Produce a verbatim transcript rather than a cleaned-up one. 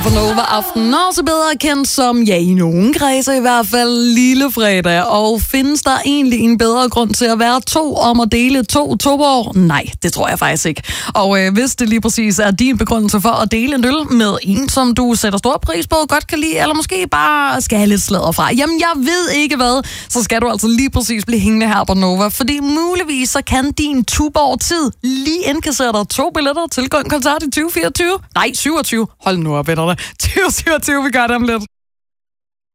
For Nova Aften, også bedre kendt som, ja, i nogen kredse i hvert fald, Lille Fredag. Og findes der egentlig en bedre grund til at være to om at dele to toår? Nej, det tror jeg faktisk ikke. Og øh, hvis det lige præcis er din begrundelse for at dele en øl med en, som du sætter stor pris på, godt kan lide, eller måske bare skal have lidt sladder fra, jamen jeg ved ikke hvad, så skal du altså lige præcis blive hængende her på Nova. Fordi muligvis så kan din Tuborg-tid lige indkassere dig to billetter til en koncert i tyve fireogtyve. Nej, syvogtyve. Hold nu op, venner. tyve syvogtyve, vi gør det om lidt.